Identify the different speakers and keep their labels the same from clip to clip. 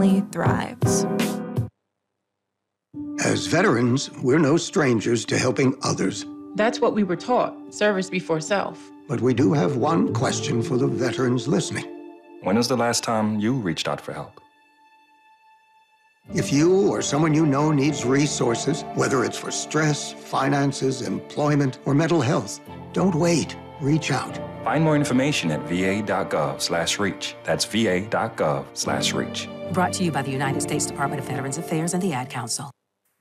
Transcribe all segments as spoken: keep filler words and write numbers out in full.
Speaker 1: thrives.
Speaker 2: As veterans, we're no strangers to helping others.
Speaker 3: That's what we were taught, service before self.
Speaker 2: But we do have one question for the veterans listening.
Speaker 4: When was the last time you reached out for help?
Speaker 2: If you or someone you know needs resources, whether it's for stress, finances, employment, or mental health, don't wait. Reach out.
Speaker 4: Find more information at va.gov slash reach. That's va.gov slash reach.
Speaker 5: Brought to you by the United States Department of Veterans Affairs and the Ad Council.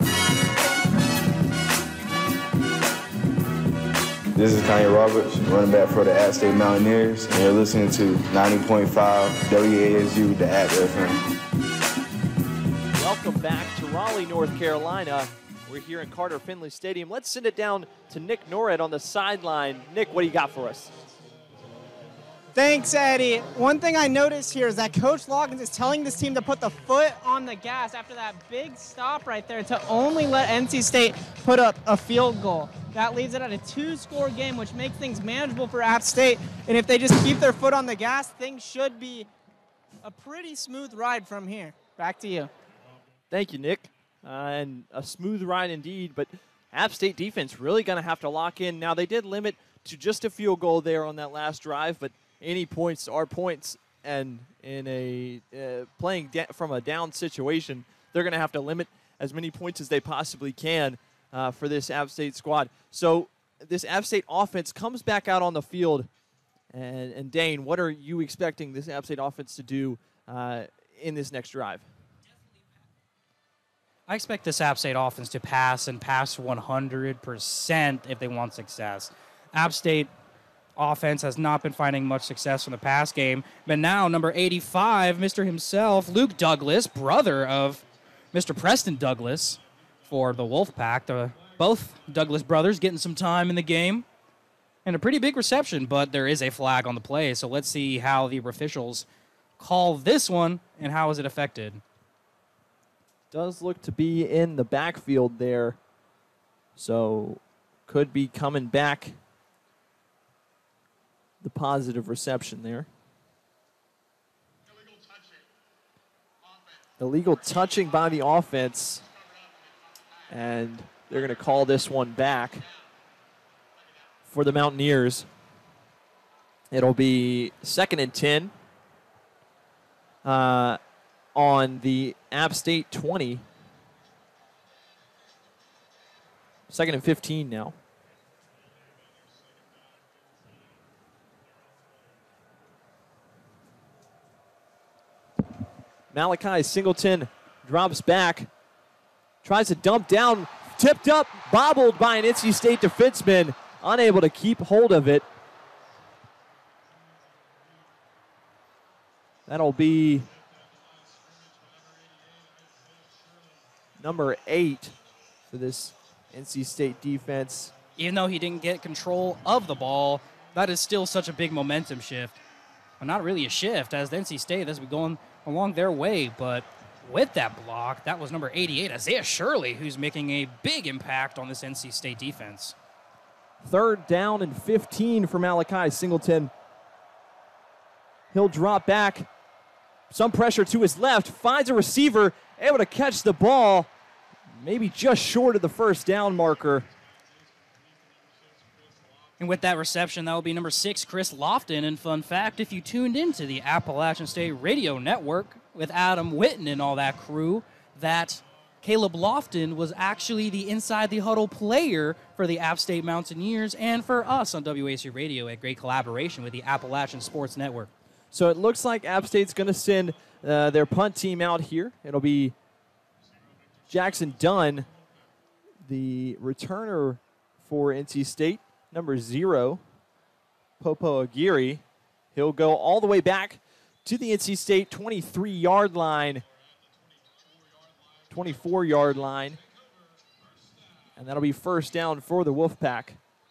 Speaker 6: This is Kanye Roberts, running back for the App State Mountaineers, and you're listening to ninety point five W A S U, the App F M.
Speaker 7: Welcome back to Raleigh, North Carolina. We're here in Carter Finley Stadium. Let's send it down to Nick Norred on the sideline. Nick, what do you got for us?
Speaker 8: Thanks, Eddie. One thing I noticed here is that Coach Loggins is telling this team to put the foot on the gas after that big stop right there to only let N C State put up a field goal. That leaves it at a two-score game, which makes things manageable for App State. And if they just keep their foot on the gas, things should be a pretty smooth ride from here. Back to you.
Speaker 7: Thank you, Nick. Uh, and a smooth ride indeed, but App State defense really going to have to lock in. Now, they did limit to just a field goal there on that last drive, but any points are points, and in a uh, playing da- from a down situation, they're going to have to limit as many points as they possibly can uh, for this App State squad. So this App State offense comes back out on the field, and, and Dane, what are you expecting this App State offense to do uh, in this next drive?
Speaker 9: I expect this App State offense to pass and pass one hundred percent if they want success. App State offense has not been finding much success in the pass game, but now number eighty-five, Mister himself, Luke Douglas, brother of Mister Preston Douglas for the Wolfpack. The, both Douglas brothers getting some time in the game, and a pretty big reception, but there is a flag on the play, so let's see how the officials call this one and how is it affected.
Speaker 7: Does look to be in the backfield there, so could be coming back. The positive reception there. Illegal touching, Illegal touching by the offense, and they're going to call this one back for the Mountaineers. It'll be second and ten. Uh, on the App State twenty. Second and fifteen now. Malachi Singleton drops back, tries to dump down, tipped up, bobbled by an N C State defenseman, unable to keep hold of it. That'll be number eight for this N C State defense.
Speaker 9: Even though he didn't get control of the ball, that is still such a big momentum shift. Well, not really a shift, as the N C State has been going along their way, but with that block, that was number eighty-eight, Isaiah Shirley, who's making a big impact on this N C State defense.
Speaker 7: Third down and fifteen for Malachi Singleton. He'll drop back. Some pressure to his left, finds a receiver, able to catch the ball, maybe just short of the first down marker.
Speaker 9: And with that reception, that will be number six, Chris Lofton. And fun fact, if you tuned into the Appalachian State Radio Network with Adam Witten and all that crew, that Caleb Lofton was actually the Inside the Huddle player for the App State Mountaineers and for us on W A C Radio, a great collaboration with the Appalachian Sports Network.
Speaker 7: So it looks like App State's going to send uh, their punt team out here. It'll be Jackson Dunn, the returner for N C State, number zero, Popo Aguirre. He'll go all the way back to the N C State twenty-three-yard line, twenty-four-yard line, and that'll be first down for the Wolfpack.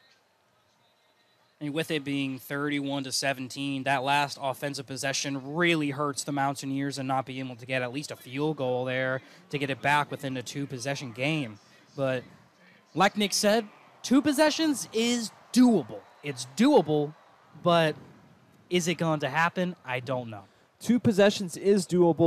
Speaker 9: And with it being thirty-one to seventeen, that last offensive possession really hurts the Mountaineers and not being able to get at least a field goal there to get it back within a two-possession game. But like Nick said, two possessions is doable. It's doable, but is it going to happen? I don't know.
Speaker 7: Two possessions is doable.